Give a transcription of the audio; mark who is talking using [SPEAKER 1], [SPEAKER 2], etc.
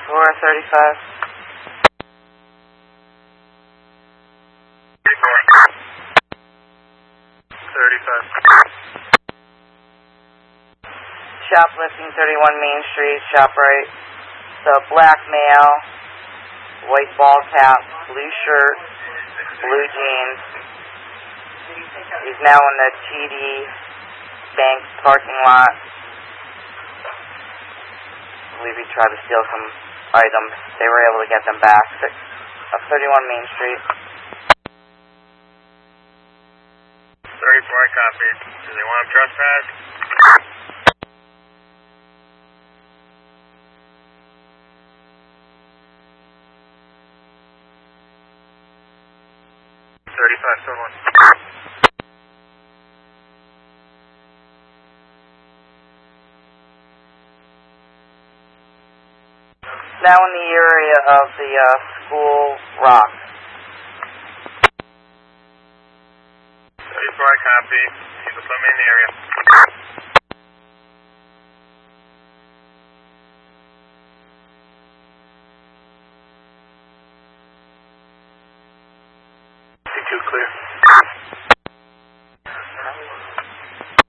[SPEAKER 1] 435.
[SPEAKER 2] 35.
[SPEAKER 1] Shoplifting, 31 Main Street, ShopRite. The black male, white ball cap, blue shirt, blue jeans. He's now in the TD Bank parking lot. I believe he tried to steal some items. They were able to get them back. 31 Main Street.
[SPEAKER 2] 34, I copy. Do they want him trespass? Someone.
[SPEAKER 1] Now in the area of the school rock.
[SPEAKER 2] 34, I copy. You can put me in the area. C2 clear.